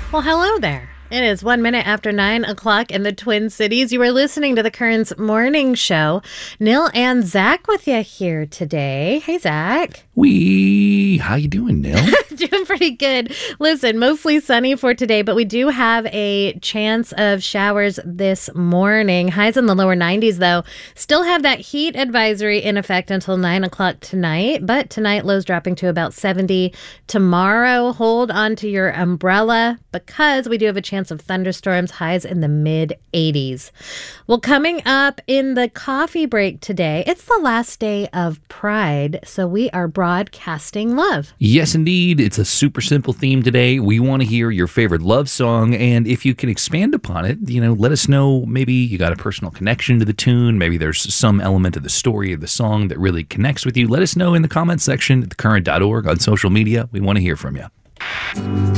Well, hello there. It is 1 minute after 9 o'clock in the Twin Cities. You are listening to the Currents Morning Show. Neil and Zach with you here today. Hey, Zach. How you doing, Neil? Doing pretty good. Listen, mostly sunny for today, but we do have a chance of showers this morning. Highs in the lower 90s, though. Still have that heat advisory in effect until 9 o'clock tonight, but tonight lows dropping to about 70. Tomorrow, hold on to your umbrella because we do have a chance of thunderstorms, highs in the mid-80s. Well, coming up in the coffee break today, it's the last day of Pride, so we are broadcasting love. Yes, indeed. It's a super simple theme today. We want to hear your favorite love song, and if you can expand upon it, let us know. Maybe you got a personal connection to the tune. Maybe there's some element of the story of the song that really connects with you. Let us know in the comments section at thecurrent.org on social media. We want to hear from you.